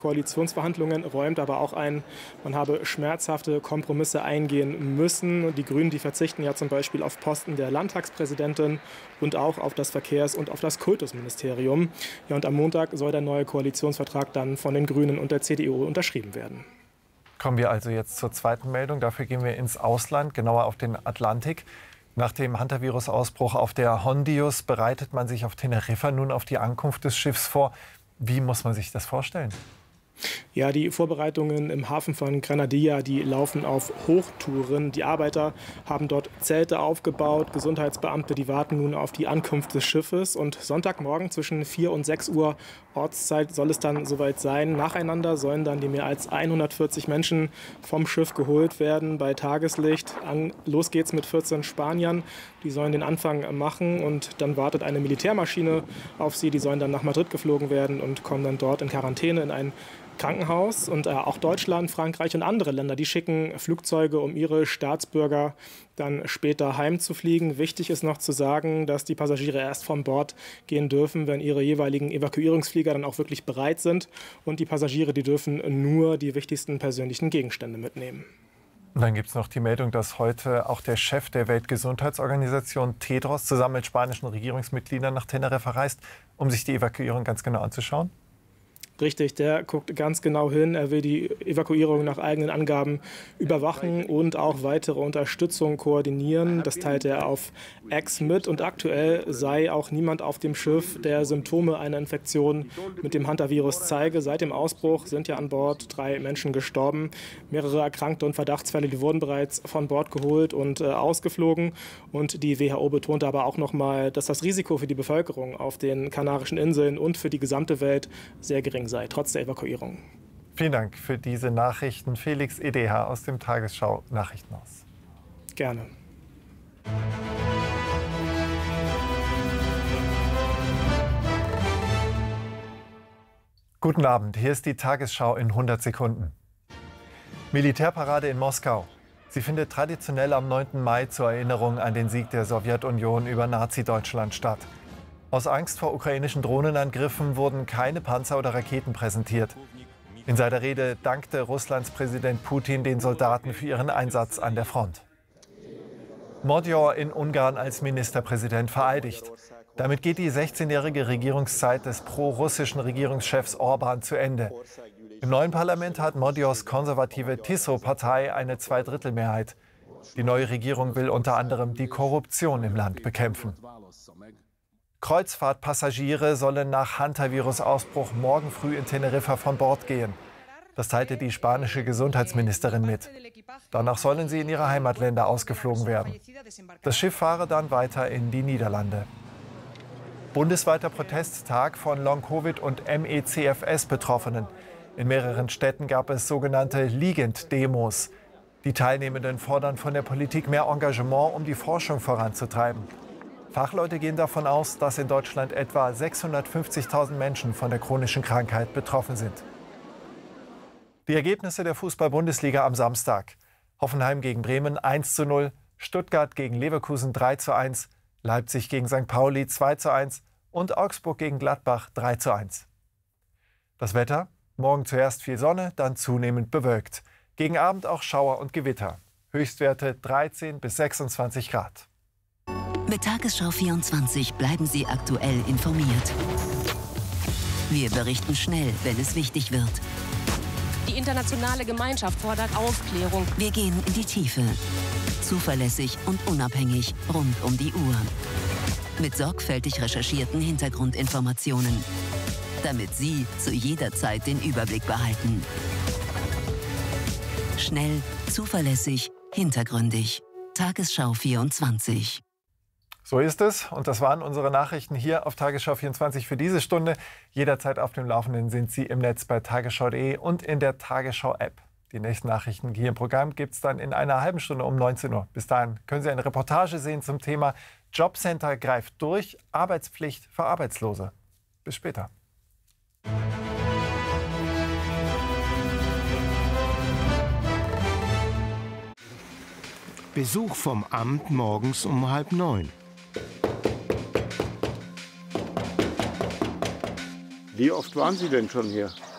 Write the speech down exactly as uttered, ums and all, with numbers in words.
Koalitionsverhandlungen, räumt aber auch ein, man habe schmerzhafte Kompromisse eingehen müssen. Die Grünen, die verzichten ja zum Beispiel auf Posten der Landtagspräsidentin und auch auf das Verkehrs- und auf das Kultusministerium. Ja, und am Montag soll der neue Koalitionsvertrag dann von den Grünen und der C D U unterschrieben werden. Kommen wir also jetzt zur zweiten Meldung. Dafür gehen wir ins Ausland, genauer auf den Atlantik. Nach dem Hantavirus-Ausbruch auf der Hondius bereitet man sich auf Teneriffa nun auf die Ankunft des Schiffs vor. Wie muss man sich das vorstellen? Ja, die Vorbereitungen im Hafen von Granadilla, die laufen auf Hochtouren. Die Arbeiter haben dort Zelte aufgebaut. Gesundheitsbeamte, die warten nun auf die Ankunft des Schiffes. Und Sonntagmorgen zwischen vier und sechs Uhr Ortszeit soll es dann soweit sein. Nacheinander sollen dann die mehr als hundertvierzig Menschen vom Schiff geholt werden bei Tageslicht. An, los geht's mit vierzehn Spaniern. Die sollen den Anfang machen und dann wartet eine Militärmaschine auf sie. Die sollen dann nach Madrid geflogen werden und kommen dann dort in Quarantäne in ein Krankenhaus. Und äh, auch Deutschland, Frankreich und andere Länder, die schicken Flugzeuge, um ihre Staatsbürger dann später heimzufliegen. Wichtig ist noch zu sagen, dass die Passagiere erst von Bord gehen dürfen, wenn ihre jeweiligen Evakuierungsflieger dann auch wirklich bereit sind. Und die Passagiere, die dürfen nur die wichtigsten persönlichen Gegenstände mitnehmen. Und dann gibt es noch die Meldung, dass heute auch der Chef der Weltgesundheitsorganisation Tedros zusammen mit spanischen Regierungsmitgliedern nach Teneriffa reist, um sich die Evakuierung ganz genau anzuschauen. Richtig, der guckt ganz genau hin. Er will die Evakuierung nach eigenen Angaben überwachen und auch weitere Unterstützung koordinieren. Das teilt er auf X mit. Und aktuell sei auch niemand auf dem Schiff, der Symptome einer Infektion mit dem Hantavirus zeige. Seit dem Ausbruch sind ja an Bord drei Menschen gestorben. Mehrere Erkrankte und Verdachtsfälle, die wurden bereits von Bord geholt und äh, ausgeflogen. Und die W H O betonte aber auch noch mal, dass das Risiko für die Bevölkerung auf den Kanarischen Inseln und für die gesamte Welt sehr gering sei, trotz der Evakuierung. Vielen Dank für diese Nachrichten. Felix Edeha aus dem Tagesschau-Nachrichtenhaus. Gerne. Guten Abend, hier ist die Tagesschau in hundert Sekunden. Militärparade in Moskau. Sie findet traditionell am neunten Mai zur Erinnerung an den Sieg der Sowjetunion über Nazi-Deutschland statt. Aus Angst vor ukrainischen Drohnenangriffen wurden keine Panzer oder Raketen präsentiert. In seiner Rede dankte Russlands Präsident Putin den Soldaten für ihren Einsatz an der Front. Magyar in Ungarn als Ministerpräsident vereidigt. Damit geht die sechzehnjährige Regierungszeit des pro-russischen Regierungschefs Orbán zu Ende. Im neuen Parlament hat Magyars konservative Tiso-Partei eine Zweidrittelmehrheit. Die neue Regierung will unter anderem die Korruption im Land bekämpfen. Kreuzfahrtpassagiere sollen nach Hantavirus-Ausbruch morgen früh in Teneriffa von Bord gehen. Das teilte die spanische Gesundheitsministerin mit. Danach sollen sie in ihre Heimatländer ausgeflogen werden. Das Schiff fahre dann weiter in die Niederlande. Bundesweiter Protesttag von Long-Covid und M E C F S-Betroffenen. In mehreren Städten gab es sogenannte Liegend-Demos. Die Teilnehmenden fordern von der Politik mehr Engagement, um die Forschung voranzutreiben. Fachleute gehen davon aus, dass in Deutschland etwa sechshundertfünfzigtausend Menschen von der chronischen Krankheit betroffen sind. Die Ergebnisse der Fußball-Bundesliga am Samstag. Hoffenheim gegen Bremen eins zu null, Stuttgart gegen Leverkusen drei zu eins, Leipzig gegen Sankt Pauli zwei zu eins und Augsburg gegen Gladbach drei zu eins. Das Wetter? Morgen zuerst viel Sonne, dann zunehmend bewölkt. Gegen Abend auch Schauer und Gewitter. Höchstwerte dreizehn bis sechsundzwanzig Grad. Mit Tagesschau vierundzwanzig bleiben Sie aktuell informiert. Wir berichten schnell, wenn es wichtig wird. Die internationale Gemeinschaft fordert Aufklärung. Wir gehen in die Tiefe. Zuverlässig und unabhängig rund um die Uhr. Mit sorgfältig recherchierten Hintergrundinformationen. Damit Sie zu jeder Zeit den Überblick behalten. Schnell, zuverlässig, hintergründig. Tagesschau vierundzwanzig. So ist es. Und das waren unsere Nachrichten hier auf Tagesschau vierundzwanzig für diese Stunde. Jederzeit auf dem Laufenden sind Sie im Netz bei tagesschau punkt de und in der Tagesschau-App. Die nächsten Nachrichten hier im Programm gibt es dann in einer halben Stunde um neunzehn Uhr. Bis dahin können Sie eine Reportage sehen zum Thema Jobcenter greift durch, Arbeitspflicht für Arbeitslose. Bis später. Besuch vom Amt morgens um halb neun. Wie oft waren Sie denn schon hier?